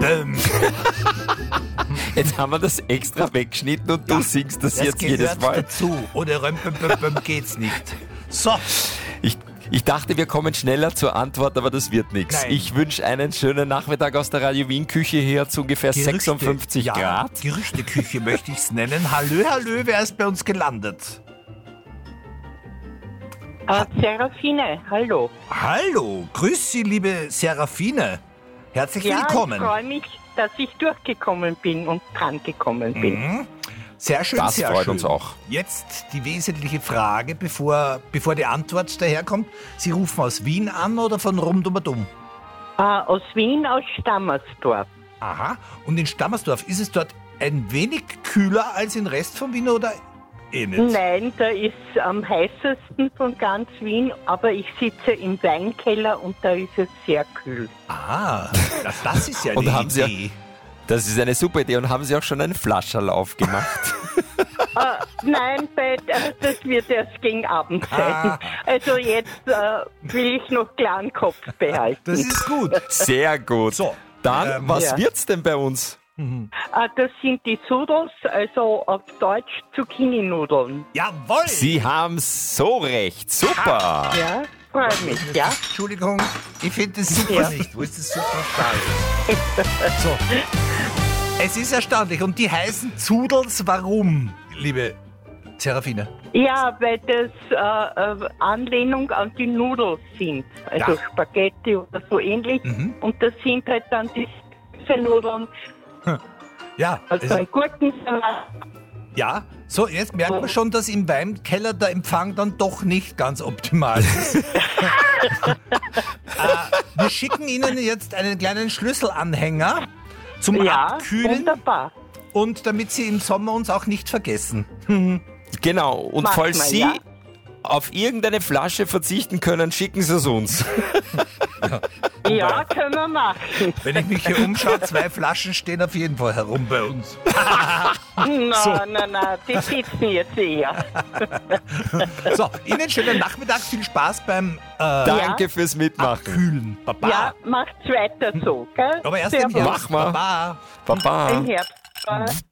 Böm. Jetzt haben wir das extra weggeschnitten und du singst das jetzt jedes Mal. Dazu. Ohne Röm geht's nicht. So. Ich dachte, wir kommen schneller zur Antwort, aber das wird nichts. Nein. Ich wünsche einen schönen Nachmittag aus der Radio Wien Küche her zu ungefähr 56 Grad. Gerüchteküche möchte ich es nennen. Hallö, wer ist bei uns gelandet? Serafine, hallo. Hallo, grüß Sie, liebe Serafine. Herzlich willkommen. Ich freue mich, dass ich durchgekommen bin und drangekommen bin. Mhm. Sehr schön, Das sehr freut schön. uns auch. Jetzt die wesentliche Frage, bevor die Antwort daherkommt. Sie rufen aus Wien an oder von Rumdumadum? Aus Wien, aus Stammersdorf. Aha. Und in Stammersdorf, ist es dort ein wenig kühler als im Rest von Wien oder eh nicht? Nein, da ist am heißesten von ganz Wien, aber ich sitze im Weinkeller und da ist es sehr kühl. Ah, das ist ja Und eine haben Sie Idee. Das ist eine super Idee. Und haben Sie auch schon einen Flascherl aufgemacht? Nein, das wird erst gegen Abend sein. Also jetzt will ich noch klaren Kopf behalten. Das ist gut. Sehr gut. So, Dann, was wird's denn bei uns? Das sind die Sudels, also auf Deutsch Zucchini-Nudeln. Jawohl. Sie haben so recht. Super. Ja, freue mich, ja. Entschuldigung, ich finde das super Ja. nicht. Wo ist das super stark? So. Es ist erstaunlich. Und die heißen Zudels, warum, liebe Serafine? Ja, weil das Anlehnung an die Nudeln sind. Also Ja. Spaghetti oder so ähnlich. Und das sind halt dann die Nudeln, Ja, also ein Gurkensalat. ja. So, jetzt merkt man schon, dass im Weinkeller der Empfang dann doch nicht ganz optimal ist. Wir schicken Ihnen jetzt einen kleinen Schlüsselanhänger zum Ja, Abkühlen wunderbar. und damit Sie im Sommer uns auch nicht vergessen. Genau. Und Macht falls man, Sie ja. auf irgendeine Flasche verzichten können, schicken Sie es uns. Ja, können wir machen. Wenn ich mich hier umschaue, 2 Flaschen stehen auf jeden Fall herum bei uns. Na, die sitzen jetzt eher. So, Ihnen schönen Nachmittag, viel Spaß beim Danke fürs Mitmachen. Abkühlen. Baba. Ja, macht's weiter so, gell? Aber erst im Servus. Herbst. Mach mal. Baba. Baba. Im Herbst.